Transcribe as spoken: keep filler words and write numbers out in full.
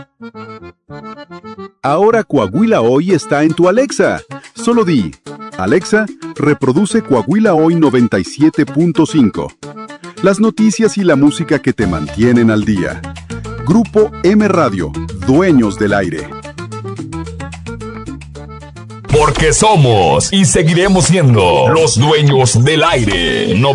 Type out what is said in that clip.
Ahora Coahuila Hoy está en tu Alexa. Solo di, Alexa, reproduce Coahuila Hoy noventa y siete punto cinco. Las noticias y la música que te mantienen al día. Grupo M Radio, dueños del aire. Porque somos y seguiremos siendo los dueños del aire.